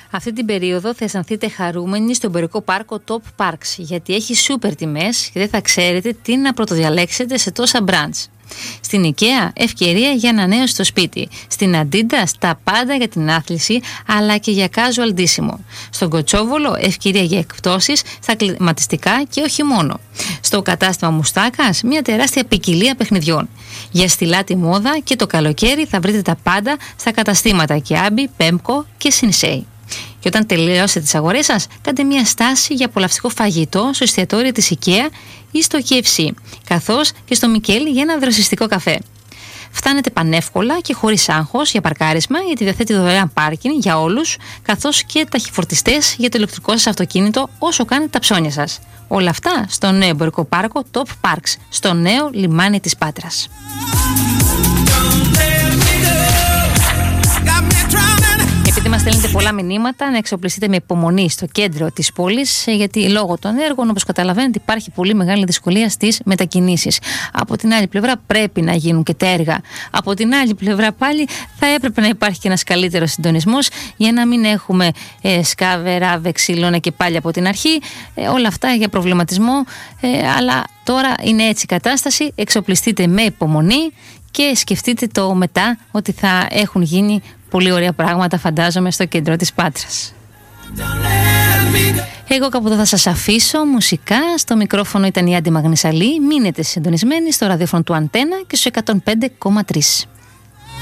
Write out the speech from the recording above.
Αυτή την περίοδο θα αισθανθείτε χαρούμενοι στο εμπορικό πάρκο Top Parks, γιατί έχει σούπερ τιμές και δεν θα ξέρετε τι να πρωτοδιαλέξετε σε τόσα μπραντς. Στην IKEA, ευκαιρία για ανανέωση στο σπίτι. Στην Adidas, τα πάντα για την άθληση, αλλά και για casual ντύσιμο. Στον Κοτσόβολο, ευκαιρία για εκπτώσεις στα κλιματιστικά και όχι μόνο. Στο κατάστημα Μουστάκας, μια τεράστια ποικιλία παιχνιδιών. Για στιλάτη μόδα και το καλοκαίρι θα βρείτε τα πάντα στα καταστήματα Kiabi, Pemco και Sinsei. Και όταν τελειώσετε τις αγορές σας, κάντε μια στάση για απολαυστικό φαγητό στο εστιατόριο της IKEA ή στο KFC, καθώς και στο Μικέλη για ένα δροσιστικό καφέ. Φτάνετε πανεύκολα και χωρίς άγχος για παρκάρισμα, γιατί διαθέτει δωρεάν πάρκινγκ για όλους, καθώς και ταχυφορτιστές για το ηλεκτρικό σας αυτοκίνητο όσο κάνετε τα ψώνια σας. Όλα αυτά στο νέο εμπορικό πάρκο Top Parks, στο νέο λιμάνι της Πάτρας. Επειδή μας στέλνετε πολλά μηνύματα, να εξοπλιστείτε με υπομονή στο κέντρο της πόλης, γιατί λόγω των έργων, όπως καταλαβαίνετε, υπάρχει πολύ μεγάλη δυσκολία στις μετακινήσεις. Από την άλλη πλευρά πρέπει να γίνουν και τα έργα. Από την άλλη πλευρά πάλι θα έπρεπε να υπάρχει και ένας καλύτερος συντονισμός για να μην έχουμε σκάβερα, βεξίλωνα και πάλι από την αρχή. Όλα αυτά για προβληματισμό, αλλά τώρα είναι έτσι η κατάσταση. Εξοπλιστείτε με υπομονή και σκεφτείτε το μετά, ότι θα έχουν γίνει πολύ ωραία πράγματα, φαντάζομαι, στο κέντρο της Πάτρας. Εγώ κάπου εδώ θα σας αφήσω μουσικά. Στο μικρόφωνο ήταν η Άντι Μαγνησαλή. Μείνετε συντονισμένοι στο ραδιόφωνο του Αντένα και στο 105,3.